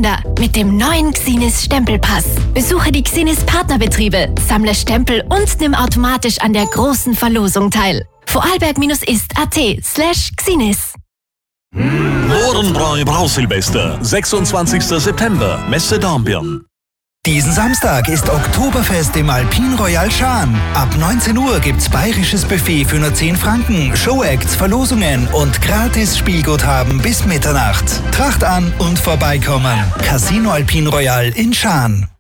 Kalender mit dem neuen Xinis Stempelpass. Besuche die Xinis Partnerbetriebe, sammle Stempel und nimm automatisch an der großen Verlosung teil. Vorarlberg-ist.at/Xinis. Mohrenbräu Brausilvester, 26. September, Messe Dornbirn. Diesen Samstag ist Oktoberfest im Alpin Royal Schaan. Ab 19 Uhr gibt's bayerisches Buffet für nur 10 Franken, Showacts, Verlosungen und gratis Spielguthaben bis Mitternacht. Tracht an und vorbeikommen. Casino Alpin Royal in Schaan.